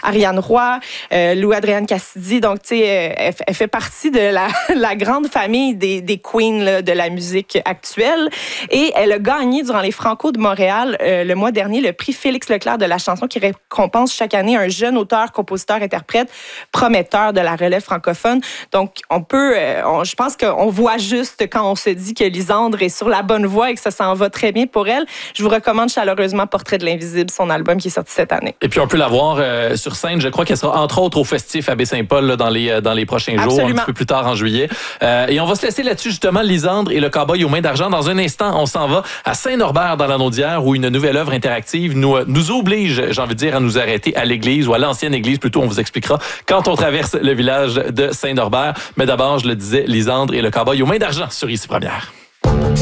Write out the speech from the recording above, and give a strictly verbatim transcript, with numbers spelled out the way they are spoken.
Ariane Roy, euh, Lou-Adrienne Cassidy. Donc, tu sais, elle, elle fait partie de la, la grande famille des, des queens là, de la musique actuelle. Et elle a gagné durant les Franco de Montréal euh, le mois dernier le prix Félix Leclerc de la chanson qui récompense chaque année un jeune auteur, compositeur, interprète prometteur de la relève francophone. Donc, on peut, euh, on, je pense qu'on voit juste quand on se dit que Lisandre est sur la bonne voie et que ça s'en va très bien pour elle. Je vous recommande chaleureusement Portrait de l'invisible, son album qui est sorti cette année. Et puis, on peut la voir euh, sur scène. Je crois qu'elle sera entre autres au Festif à Baie-Saint-Paul là, dans, les, dans les prochains jours, Absolument. un petit peu plus tard en juillet. Euh, et on va se laisser là-dessus, justement, Lisandre et le cowboy aux mains d'argent. Dans un instant, on s'en va à Saint-Norbert, dans la Naudière, où une nouvelle œuvre interactive nous, nous oblige, j'ai envie de dire, à nous arrêter à l'église, ou à l'ancienne église, plutôt, on vous expliquera, quand on traverse le village de Saint-Norbert. Mais d'abord, je le disais, Lisandre et le cowboy aux mains d'argent sur Ici Première.